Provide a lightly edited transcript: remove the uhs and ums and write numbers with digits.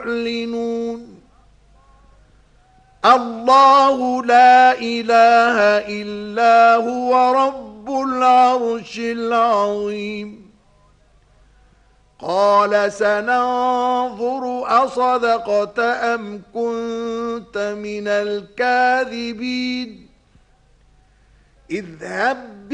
يعلنون الله لا إله إلا هو رب العرش العظيم قال سننظر أصدقت أم كنت من الكاذبين اذهب